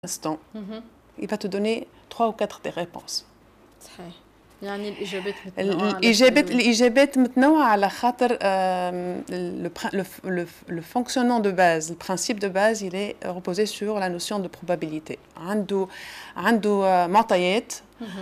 instant. Il va te donner 3 ou 4 des réponses. صحيح. يعني الإجابات متنوعة على خاطر le fonctionnement de base, le principe de base, il est reposé sur la notion de probabilité. عنده معطيات.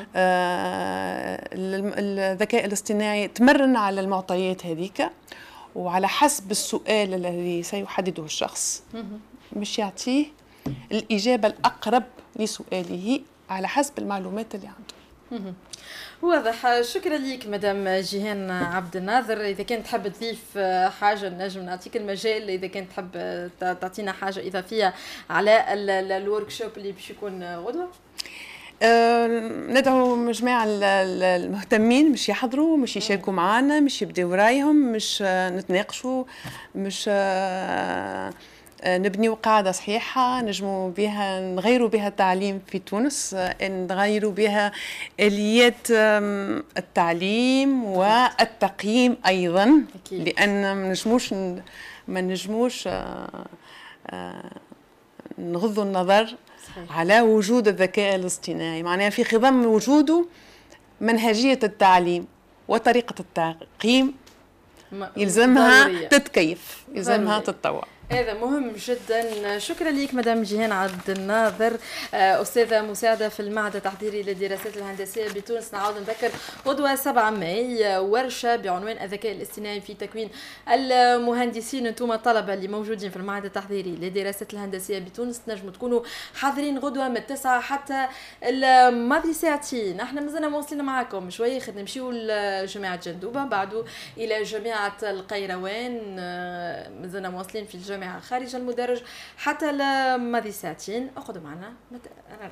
الذكاء الاصطناعي تمرن على المعطيات هذيك وعلى حسب السؤال الذي سيحدده الشخص مش يعطيه الإجابة الأقرب لسؤاله على حسب المعلومات اللي عنده. واضح. شكرا لك مدام جيهان عبد الناظر. اذا كنت تحب تضيف حاجه نجم نعطيك المجال، اذا كنت تحب تعطينا حاجه اضافيه على الورك شوب اللي باش يكون غدوه. ندعو جميع المهتمين مش يحضروا، مش يشاركوا معنا، مش يبداو رايهم، مش نتناقشوا، مش نبنيو قاعدة صحيحة نجموا بها نغيروا بها التعليم في تونس، نغيروا بها آليات التعليم والتقييم أيضا. أكيد. لأن ما نجموش نغضوا النظر صحيح. على وجود الذكاء الاصطناعي، معناها في خضم وجوده منهجية التعليم وطريقة التقييم يلزمها تتكيف، يلزمها تتطور. هذا مهم جدا. شكرا لك مدام جيهان عبد الناظر، أستاذة مساعدة في المعهد التحضيري للدراسات الهندسية بتونس. نعاود نذكر غدوة 7 ماي ورشة بعنوان الذكاء الاصطناعي في تكوين المهندسين. انتم الطلبة اللي موجودين في المعهد التحضيري للدراسات الهندسية بتونس تنجموا تكونوا حاضرين غدوة من 9 حتى الماضي ساعتين. احنا مازلنا مواصلين معاكم شوية، خدنا نمشيو لجامعة جندوبة بعده إلى جامعة القيروان، مازلنا مواصلين في الجامعة خارج المدرج حتى الماضي ساعتين. أخذوا معنا